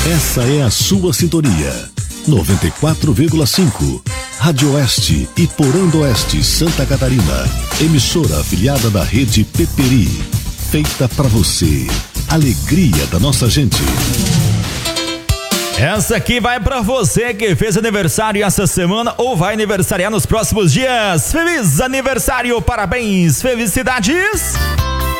Essa é a sua sintonia. 94,5. Rádio Oeste e Porã do Oeste, Santa Catarina. Emissora afiliada da rede Peperi. Feita pra você. Alegria da nossa gente. Essa aqui vai pra você que fez aniversário essa semana ou vai aniversariar nos próximos dias. Feliz aniversário, parabéns, felicidades!